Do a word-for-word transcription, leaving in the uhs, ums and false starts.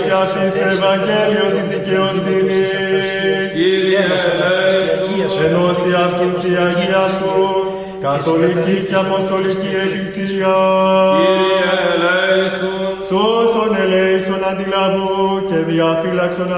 εκκλησία αυτή στο Ευαγγέλιο της δικαιοσύνης. Κύριε ελέησον. Ενώσει αυτήν στη Αγία Σου, καθολική και αποστολική εκκλησία. Κύριε ελέησον. Σώσον ελέησον αντιλαβού και διαφύλαξον